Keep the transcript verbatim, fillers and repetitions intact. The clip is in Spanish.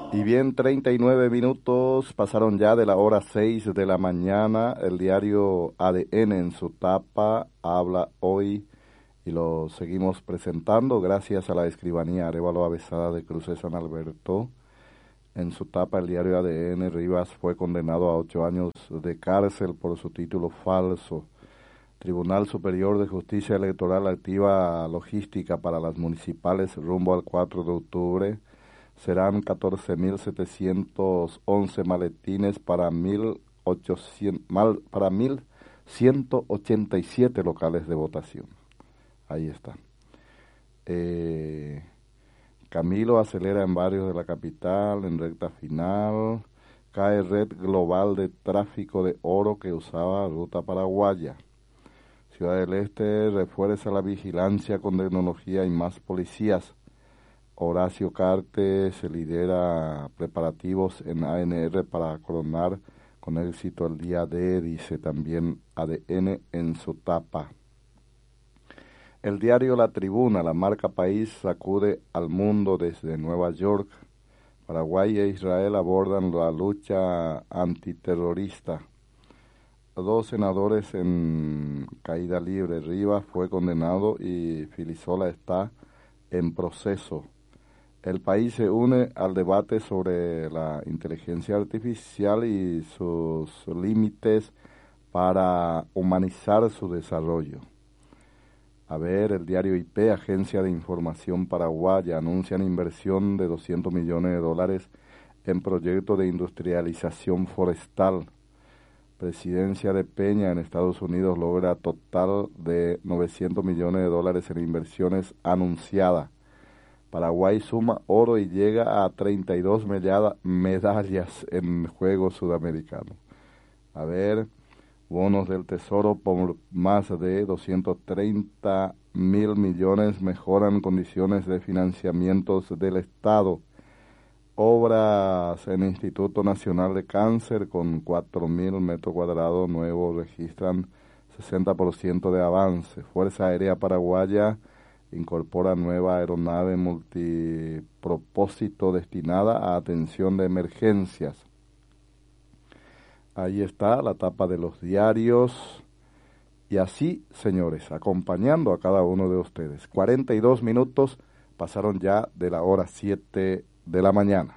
Y bien, treinta y nueve minutos pasaron ya de la hora seis de la mañana. El diario A D N en su tapa habla hoy y lo seguimos presentando gracias a la escribanía Arévalo Avesada de Cruces San Alberto. En su tapa, el diario A D N, Rivas fue condenado a ocho años de cárcel por su título falso. Tribunal Superior de Justicia Electoral activa logística para las municipales rumbo al cuatro de octubre. Serán catorce mil setecientos once maletines para mil ochocientos, mal, para mil ciento ochenta y siete locales de votación. Ahí está. Eh, Camilo acelera en barrios de la capital, en recta final. Cae red global de tráfico de oro que usaba ruta paraguaya. Ciudad del Este refuerza la vigilancia con tecnología y más policías. Horacio Cartes se lidera preparativos en A N R para coronar con éxito el día D, dice también A D N en su tapa. El diario La Tribuna, la marca país, sacude al mundo desde Nueva York. Paraguay e Israel abordan la lucha antiterrorista. Dos senadores en caída libre. Rivas fue condenado y Filisola está en proceso. El país se une al debate sobre la inteligencia artificial y sus límites para humanizar su desarrollo. A ver, el diario I P, Agencia de Información Paraguaya, anuncian inversión de doscientos millones de dólares en proyecto de industrialización forestal. Presidencia de Peña en Estados Unidos logra total de novecientos millones de dólares en inversiones anunciadas. Paraguay suma oro y llega a treinta y dos medallas en Juegos Sudamericanos. A ver, bonos del Tesoro por más de doscientos treinta mil millones mejoran condiciones de financiamientos del Estado. Obras en Instituto Nacional de Cáncer con cuatro mil metros cuadrados nuevos registran sesenta por ciento de avance. Fuerza Aérea Paraguaya incorpora nueva aeronave multipropósito destinada a atención de emergencias. Ahí está la tapa de los diarios. Y así, señores, acompañando a cada uno de ustedes. cuarenta y dos minutos pasaron ya de la hora siete de la mañana.